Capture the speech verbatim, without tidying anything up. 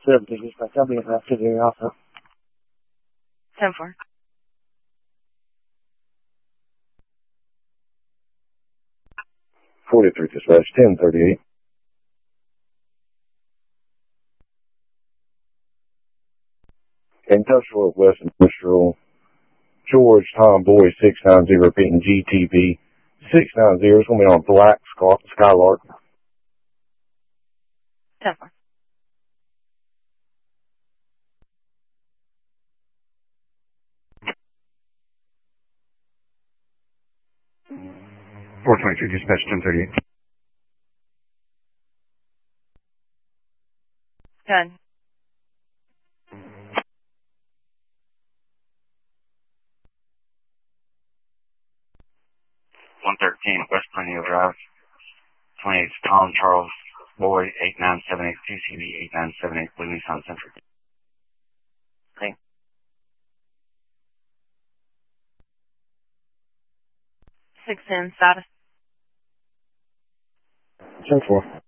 seventy, dispatch. I'll be in that city area also. ten four. forty-three, dispatch, ten thirty-eight. Industrial at West Industrial. George Tom Boy six nine zero, repeating G T B six nine zero. It's going to be on Black Skylark. ten four. four twenty-two, dispatch, ten thirty-eight. ten. one thirteen, West Plenio Drive. twenty-eight, Tom Charles Boy, eight nine seven eight, C C B eight nine seven eight, Blue Nissan Centric. Okay. six ten, status. ten four.